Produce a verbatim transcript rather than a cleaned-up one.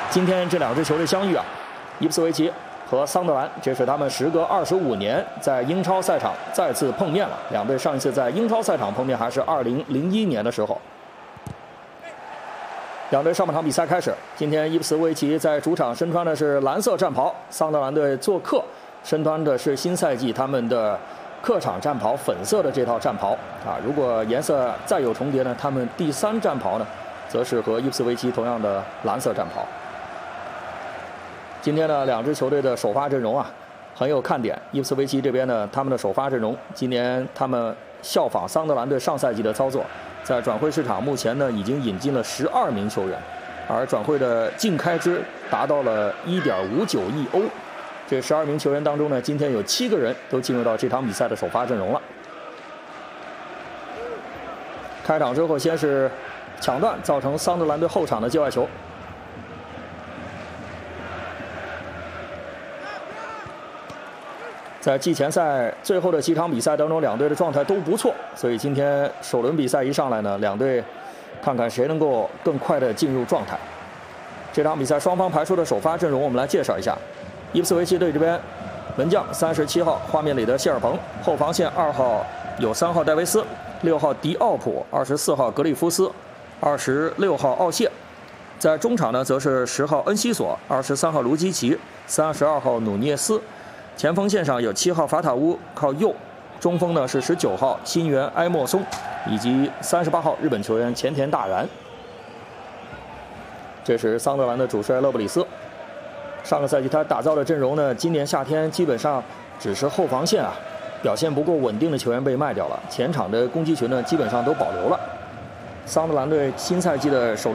今天这两支球队相遇啊，伊普斯维奇和桑德兰，这是他们时隔二十五年在英超赛场再次碰面了。两队上一次在英超赛场碰面还是二零零一年的时候。两队上半场比赛开始，今天伊普斯维奇在主场身穿的是蓝色战袍，桑德兰队做客身穿的是新赛季他们的客场战袍粉色的这套战袍啊。如果颜色再有重叠呢，他们第三战袍呢，则是和伊普斯维奇同样的蓝色战袍。今天呢，两支球队的首发阵容啊，很有看点。伊普斯维奇这边呢，他们的首发阵容，今年他们效仿桑德兰队上赛季的操作，在转会市场目前呢，已经引进了十二名球员，而转会的净开支达到了一点五九亿欧。这十二名球员当中呢，今天有七个人都进入到这场比赛的首发阵容了。开场之后，先是抢断，造成桑德兰队后场的界外球。在季前赛最后的几场比赛当中，两队的状态都不错，所以今天首轮比赛一上来呢，两队看看谁能够更快的进入状态。这场比赛双方排出的首发阵容，我们来介绍一下。伊普斯维奇队这边，门将三十七号画面里的谢尔彭，后防线二号有三号戴维斯，六号迪奥普，二十四号格里夫斯，二十六号奥谢。在中场呢，则是十号恩西索，二十三号卢基奇，三十二号努涅斯。前锋线上有七号法塔乌靠右，中锋呢是十九号新援埃莫松，以及三十八号日本球员前田大然。这是桑德兰的主帅勒布里斯。上个赛季他打造的阵容呢，今年夏天基本上只是后防线啊表现不够稳定的球员被卖掉了，前场的攻击群呢基本上都保留了。桑德兰队新赛季的首